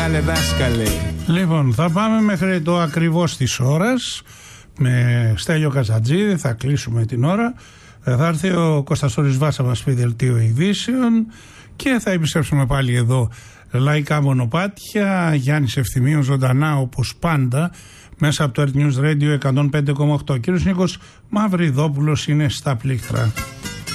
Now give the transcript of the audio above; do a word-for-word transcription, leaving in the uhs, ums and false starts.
μεγάλε δάσκαλε. Λοιπόν, θα πάμε μέχρι το ακριβώς της ώρας με Στέλιο Καζατζίδη, θα κλείσουμε την ώρα. Θα έρθει ο Κώστας Ορισβάς, θα μας πει δελτίο ειδήσεων και θα επιστρέψουμε πάλι εδώ. Λαϊκά μονοπάτια, Γιάννης Ευθυμίου ζωντανά όπως πάντα μέσα από το Earth News Radio εκατόν πέντε κόμμα οκτώ. Ο κύριος Νίκος Μαυριδόπουλος είναι στα πλήκτρα.